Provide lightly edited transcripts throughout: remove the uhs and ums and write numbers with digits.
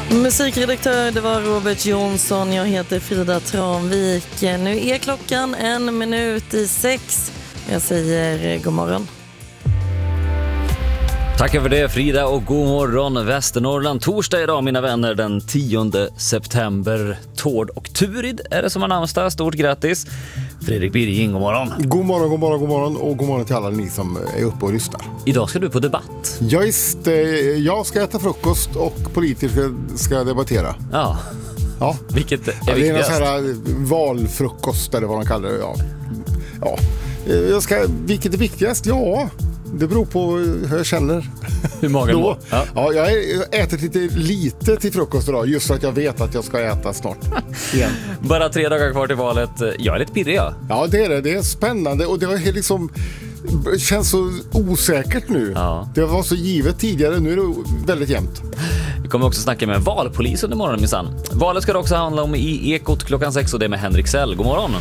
Musikredaktör, det var Robert Jonsson. Jag heter Frida Tranvik. Nu är klockan 5:01. Jag säger god morgon. Tack för det, Frida, och god morgon Västernorrland. Torsdag idag, mina vänner, den 10 september. Tord och Turid är det som har namnsdag. Stort grattis. Fredrik Birging, god morgon. God morgon, god morgon, god morgon. Och god morgon till alla ni som är uppe och lyssnar. Idag ska du på debatt. Ja, just, jag ska äta frukost och politiker ska debattera. Ja. Vilket är viktigast? Det är en sån här valfrukost eller vad de kallar det. Vilket är viktigast? Ja, det beror på hur jag känner. Hur magen mår. Ja, jag äter lite till frukost idag, just så att jag vet att jag ska äta snart igen. Bara 3 dagar kvar till valet. Jag är lite pirrig, ja. Ja, det är det. Det är spännande och det har liksom känns så osäkert nu. Ja. Det var så givet tidigare, nu är det väldigt jämnt. Vi kommer också snacka med valpolis under morgonen, minsann. Valet ska det också handla om i Ekot klockan 6 och det är med Henrik Sell. God morgon.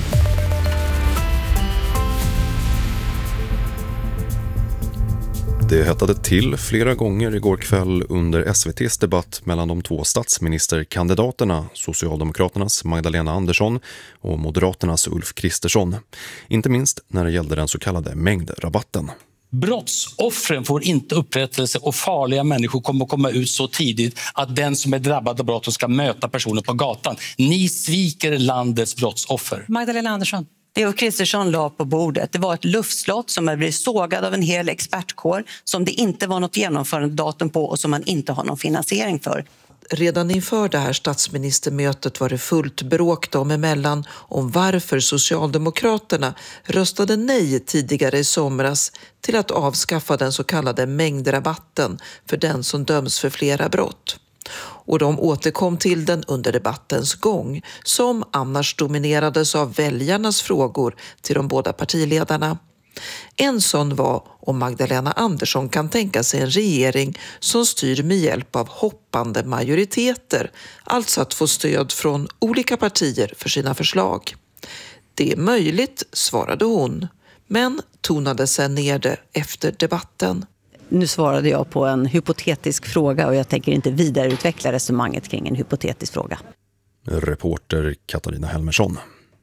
Det hettade till flera gånger igår kväll under SVT:s debatt mellan de två statsministerkandidaterna, Socialdemokraternas Magdalena Andersson och Moderaternas Ulf Kristersson. Inte minst när det gällde den så kallade mängdrabatten. Brottsoffren får inte upprättelse och farliga människor kommer att komma ut så tidigt att den som är drabbad av brott ska möta personen på gatan. Ni sviker landets brottsoffer. Magdalena Andersson. Det Ulf Kristersson la på bordet, det var ett luftslott som hade blivit sågad av en hel expertkår som det inte var något genomförandedatum på och som man inte har någon finansiering för. Redan inför det här statsministermötet var det fullt bråk dem emellan om varför Socialdemokraterna röstade nej tidigare i somras till att avskaffa den så kallade mängdrabatten för den som döms för flera brott. Och de återkom till den under debattens gång, som annars dominerades av väljarnas frågor till de båda partiledarna. En sån var om Magdalena Andersson kan tänka sig en regering som styr med hjälp av hoppande majoriteter, alltså att få stöd från olika partier för sina förslag. Det är möjligt, svarade hon, men tonade sen ner det efter debatten. Nu svarade jag på en hypotetisk fråga och jag tänker inte vidareutveckla resonemanget kring en hypotetisk fråga. Reporter Katarina Helmersson.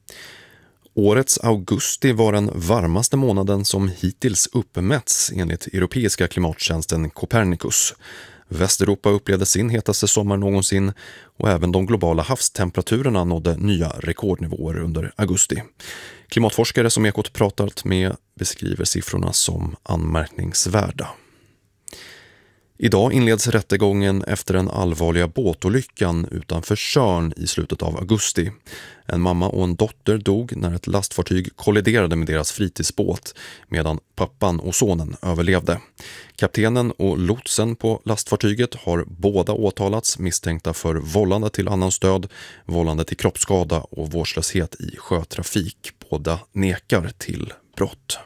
Årets augusti var den varmaste månaden som hittills uppmätts enligt europeiska klimattjänsten Copernicus. Västeuropa upplevde sin hetaste sommar någonsin och även de globala havstemperaturerna nådde nya rekordnivåer under augusti. Klimatforskare som Ekot pratat med beskriver siffrorna som anmärkningsvärda. Idag inleds rättegången efter den allvarliga båtolyckan utanför Tjörn i slutet av augusti. En mamma och en dotter dog när ett lastfartyg kolliderade med deras fritidsbåt medan pappan och sonen överlevde. Kaptenen och lotsen på lastfartyget har båda åtalats misstänkta för vållande till annans död, vållande till kroppsskada och vårdslöshet i sjötrafik. Båda nekar till brott.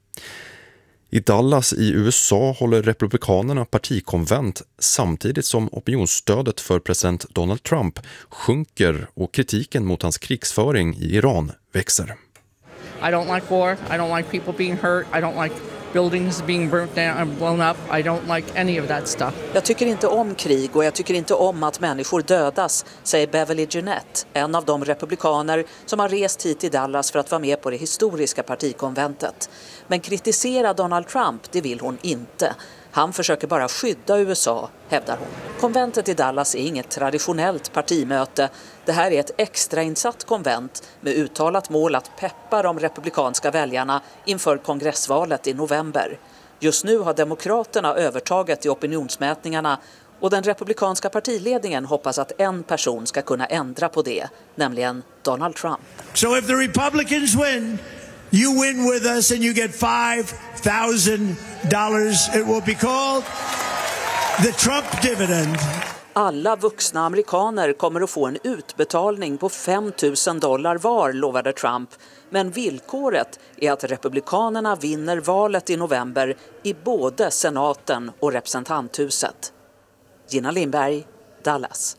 I Dallas i USA håller republikanerna partikonvent samtidigt som opinionsstödet för president Donald Trump sjunker och kritiken mot hans krigsföring i Iran växer. I don't like war. I don't like people being hurt. I don't like buildings being burnt down and blown up. I don't like any of that stuff. Jag tycker inte om krig och jag tycker inte om att människor dödas, säger Beverly Jeanette, en av de republikaner som har rest hit till Dallas för att vara med på det historiska partikonventet. Men kritisera Donald Trump, det vill hon inte. Han försöker bara skydda USA, hävdar hon. Konventet i Dallas är inget traditionellt partimöte. Det här är ett extrainsatt konvent med uttalat mål att peppa de republikanska väljarna inför kongressvalet i november. Just nu har demokraterna övertaget i opinionsmätningarna och den republikanska partiledningen hoppas att en person ska kunna ändra på det, nämligen Donald Trump. So if the Republicans win, you win with us and you get $5,000. It will be called the Trump dividend. Alla vuxna amerikaner kommer att få en utbetalning på $5,000 var, lovade Trump. Men villkoret är att republikanerna vinner valet i november i både senaten och representanthuset. Gina Lindberg, Dallas.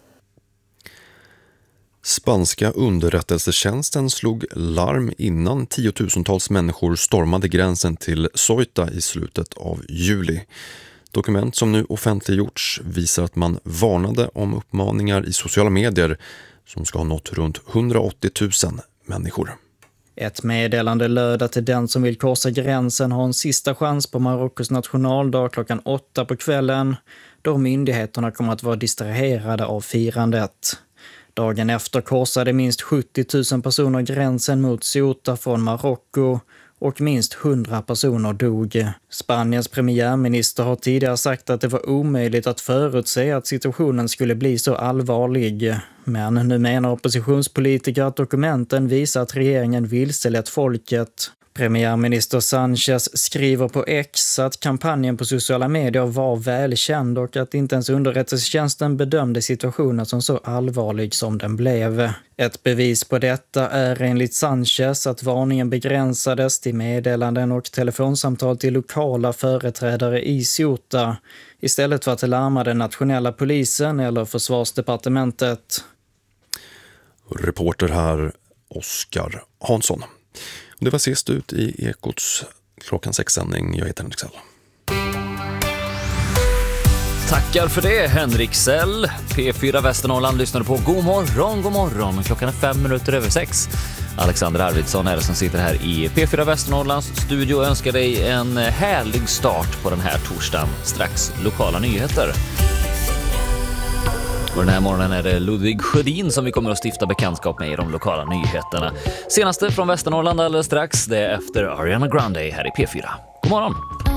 Spanska underrättelsetjänsten slog larm innan tiotusentals människor stormade gränsen till Ceuta i slutet av juli. Dokument som nu offentliggjorts visar att man varnade om uppmaningar i sociala medier som ska ha nått runt 180 000 människor. Ett meddelande löd att den som vill korsa gränsen har en sista chans på Marockos nationaldag klockan 8 på kvällen, då myndigheterna kommer att vara distraherade av firandet. Dagen efter korsade minst 70 000 personer gränsen mot Ceuta från Marocko och minst 100 personer dog. Spaniens premiärminister har tidigare sagt att det var omöjligt att förutse att situationen skulle bli så allvarlig. Men nu menar oppositionspolitiker att dokumenten visar att regeringen vilselett folket. Premiärminister Sanchez skriver på X att kampanjen på sociala medier var välkänd och att inte ens underrättelsetjänsten bedömde situationen som så allvarlig som den blev. Ett bevis på detta är enligt Sanchez att varningen begränsades till meddelanden och telefonsamtal till lokala företrädare i Ceuta istället för att larma den nationella polisen eller försvarsdepartementet. Reporter här Oskar Hansson. Det var sist ut i Ekots klockan 6-sändning. Jag heter Henrik Sell. Tackar för det, Henrik Sell. P4 Västernorrland lyssnar på God morgon. Klockan är 5:05. Alexander Arvidsson är det som sitter här i P4 Västernorrlands studio och önskar dig en härlig start på den här torsdagen. Strax lokala nyheter. Och den här morgonen är det Ludvig Sjödin som vi kommer att stifta bekantskap med i de lokala nyheterna. Senaste från Västernorrland alldeles strax, det är efter Ariana Grande här i P4. God morgon!